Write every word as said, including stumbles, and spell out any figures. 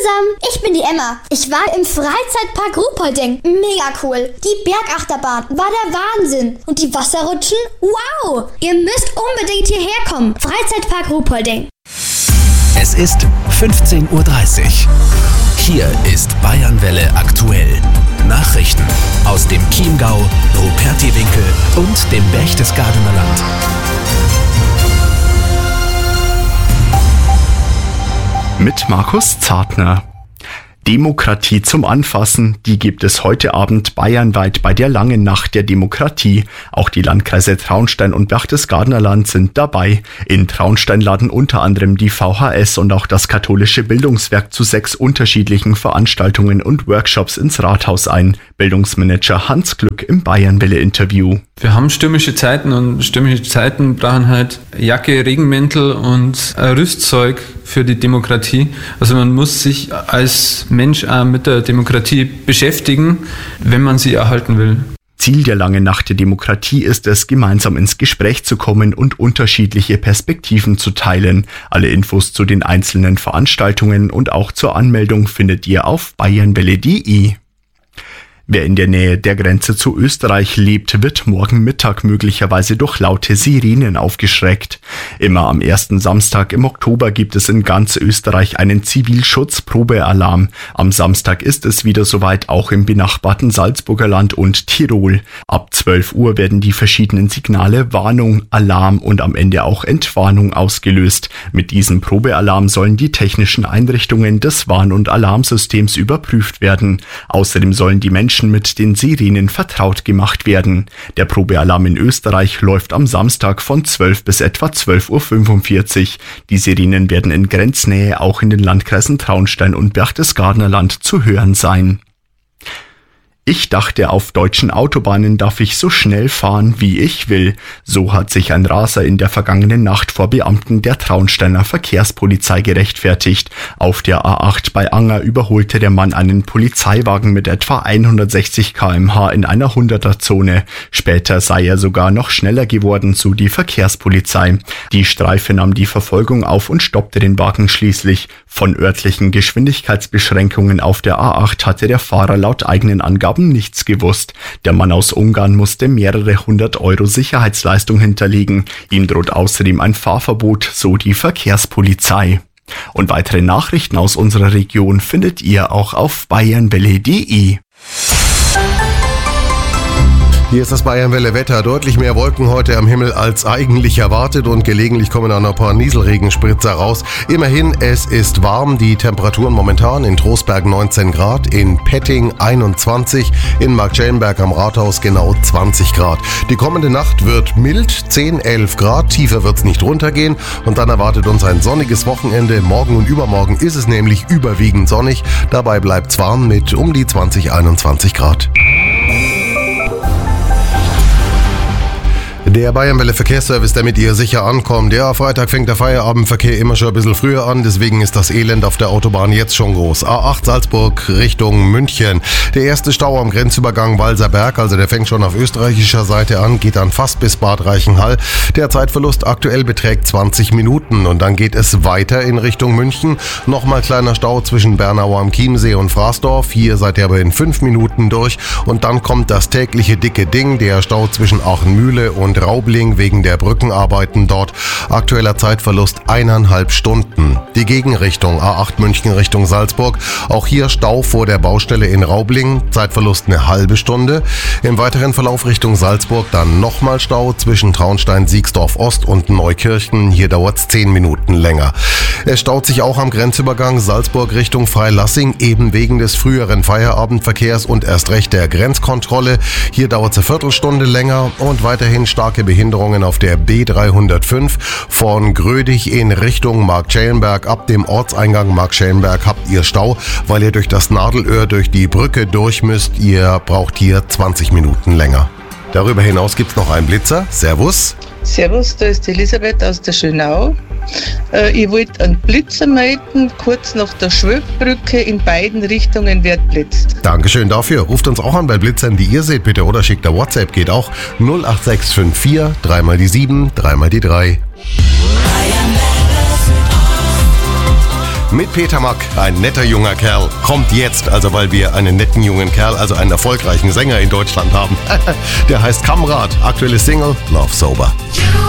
zusammen, ich bin die Emma. Ich war im Freizeitpark Ruhpolding. Mega cool. Die Bergachterbahn war der Wahnsinn. Und die Wasserrutschen? Wow! Ihr müsst unbedingt hierher kommen. Freizeitpark Ruhpolding. Es ist fünfzehn Uhr dreißig. Hier ist Bayernwelle aktuell. Nachrichten aus dem Chiemgau, Rupertiwinkel und dem Berchtesgadener Land. Mit Markus Zartner. Demokratie zum Anfassen, die gibt es heute Abend bayernweit bei der langen Nacht der Demokratie. Auch die Landkreise Traunstein und Berchtesgadener Land sind dabei. In Traunstein laden unter anderem die V H S und auch das katholische Bildungswerk zu sechs unterschiedlichen Veranstaltungen und Workshops ins Rathaus ein. Bildungsmanager Hans Glück im Bayernwelle-Interview. Wir haben stürmische Zeiten und stürmische Zeiten brauchen halt Jacke, Regenmäntel und Rüstzeug für die Demokratie. Also man muss sich als Mensch auch mit der Demokratie beschäftigen, wenn man sie erhalten will. Ziel der langen Nacht der Demokratie ist es, gemeinsam ins Gespräch zu kommen und unterschiedliche Perspektiven zu teilen. Alle Infos zu den einzelnen Veranstaltungen und auch zur Anmeldung findet ihr auf bayernwelle punkt de. Wer in der Nähe der Grenze zu Österreich lebt, wird morgen Mittag möglicherweise durch laute Sirenen aufgeschreckt. Immer am ersten Samstag im Oktober gibt es in ganz Österreich einen Zivilschutz-Probealarm. Am Samstag ist es wieder soweit, auch im benachbarten Salzburger Land und Tirol. Ab zwölf Uhr werden die verschiedenen Signale Warnung, Alarm und am Ende auch Entwarnung ausgelöst. Mit diesem Probealarm sollen die technischen Einrichtungen des Warn- und Alarmsystems überprüft werden. Außerdem sollen die Menschen mit den Sirenen vertraut gemacht werden. Der Probealarm in Österreich läuft am Samstag von zwölf bis etwa zwölf Uhr fünfundvierzig. Die Sirenen werden in Grenznähe auch in den Landkreisen Traunstein und Berchtesgadener Land zu hören sein. Ich dachte, auf deutschen Autobahnen darf ich so schnell fahren, wie ich will. So hat sich ein Raser in der vergangenen Nacht vor Beamten der Traunsteiner Verkehrspolizei gerechtfertigt. Auf der A acht bei Anger überholte der Mann einen Polizeiwagen mit etwa hundertsechzig Kilometer pro Stunde in einer hunderter-Zone. Später sei er sogar noch schneller geworden, so die Verkehrspolizei. Die Streife nahm die Verfolgung auf und stoppte den Wagen schließlich. Von örtlichen Geschwindigkeitsbeschränkungen auf der A acht hatte der Fahrer laut eigenen Angaben nichts gewusst. Der Mann aus Ungarn musste mehrere hundert Euro Sicherheitsleistung hinterlegen. Ihm droht außerdem ein Fahrverbot, so die Verkehrspolizei. Und weitere Nachrichten aus unserer Region findet ihr auch auf bayernwelle punkt de. Hier ist das Bayernwelle-Wetter. Deutlich mehr Wolken heute am Himmel als eigentlich erwartet und gelegentlich kommen auch noch ein paar Nieselregenspritzer raus. Immerhin, es ist warm. Die Temperaturen momentan in Trostberg neunzehn Grad, in Petting einundzwanzig, in Marktschellenberg am Rathaus genau zwanzig Grad. Die kommende Nacht wird mild, zehn, elf Grad. Tiefer wird es nicht runtergehen und dann erwartet uns ein sonniges Wochenende. Morgen und übermorgen ist es nämlich überwiegend sonnig. Dabei bleibt es warm mit um die zwanzig, einundzwanzig Grad. Der Bayernwelle Verkehrsservice, damit ihr sicher ankommt. Ja, Freitag fängt der Feierabendverkehr immer schon ein bisschen früher an, deswegen ist das Elend auf der Autobahn jetzt schon groß. A acht Salzburg Richtung München. Der erste Stau am Grenzübergang Walserberg, also der fängt schon auf österreichischer Seite an, geht dann fast bis Bad Reichenhall. Der Zeitverlust aktuell beträgt zwanzig Minuten und dann geht es weiter in Richtung München. Nochmal kleiner Stau zwischen Bernau am Chiemsee und Fraßdorf. Hier seid ihr aber in fünf Minuten durch und dann kommt das tägliche dicke Ding, der Stau zwischen Aachenmühle und Raubling wegen der Brückenarbeiten dort. Aktueller Zeitverlust eineinhalb Stunden. Die Gegenrichtung A acht München Richtung Salzburg. Auch hier Stau vor der Baustelle in Raubling. Zeitverlust eine halbe Stunde. Im weiteren Verlauf Richtung Salzburg dann nochmal Stau zwischen Traunstein, Siegsdorf Ost und Neukirchen. Hier dauert es zehn Minuten länger. Es staut sich auch am Grenzübergang Salzburg Richtung Freilassing, eben wegen des früheren Feierabendverkehrs und erst recht der Grenzkontrolle. Hier dauert es eine Viertelstunde länger und weiterhin starke Behinderungen auf der B dreihundertfünf von Grödig in Richtung Marktschellenberg. Ab dem Ortseingang Marktschellenberg habt ihr Stau, weil ihr durch das Nadelöhr durch die Brücke durch müsst. Ihr braucht hier zwanzig Minuten länger. Darüber hinaus gibt es noch einen Blitzer. Servus. Servus, da ist die Elisabeth aus der Schönau. Äh, ich wollte einen Blitzer melden, kurz nach der Schwöbbrücke, in beiden Richtungen wird blitzt. Dankeschön dafür. Ruft uns auch an bei Blitzern, die ihr seht, bitte, oder schickt der WhatsApp, geht auch null acht sechs fünf vier, dreimal die sieben, dreimal die drei. mit Peter Mack, ein netter junger Kerl. Kommt jetzt, also weil wir einen netten jungen Kerl, also einen erfolgreichen Sänger in Deutschland haben. Der heißt Kamrat, aktuelle Single Love Sober.